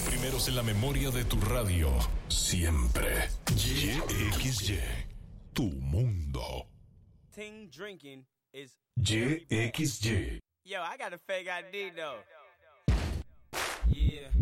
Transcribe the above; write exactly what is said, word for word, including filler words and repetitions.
Los primeros en la memoria de tu radio. Siempre. Y X Y. Tu mundo. Ting drinking is Y X Y. Yo, I got a fake I D though. Yeah.